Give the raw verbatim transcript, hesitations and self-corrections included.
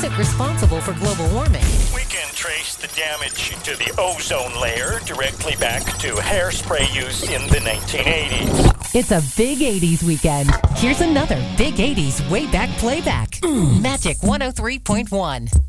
isn't responsible for global warming. We can trace the damage to the ozone layer directly back to hairspray use in the nineteen eighties. It's a big eighties weekend. Here's another big eighties way back playback. Magic one oh three point one.